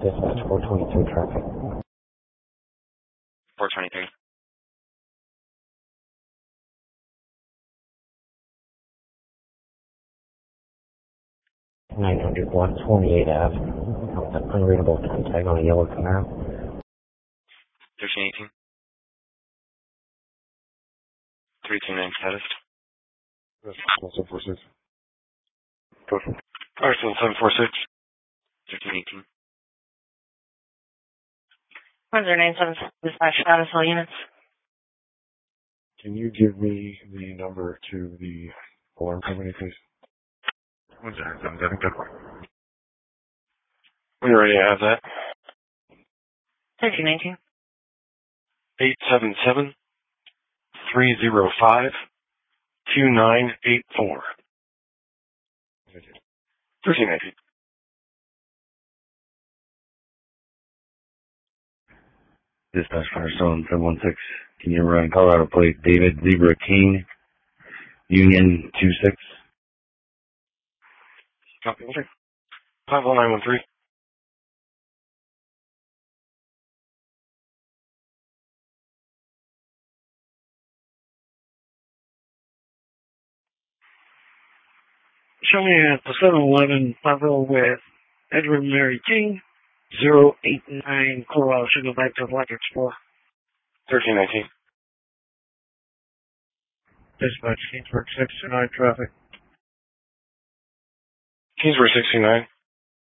Dispatch 423 traffic. 423. 900 block 28 Ave. With an unreadable tag on a yellow Camaro. 1318. 329 status. 746. Perfect. Arsenal 746. 1318. 197 dispatch status, all units. Can you give me the number to the alarm company, please? 1077. We already have that. 1319. 877 305 2984. 1319. Dispatch Firestone 716. Can you run Colorado plate David Zebra King Union 26? Copy. 51913. Show me at the 7-Eleven level with Edward Mary King, 089 Colorado. Should go back to Black Explorer. 1319. Dispatch Kingsburg 69 traffic. Kingsburg 69.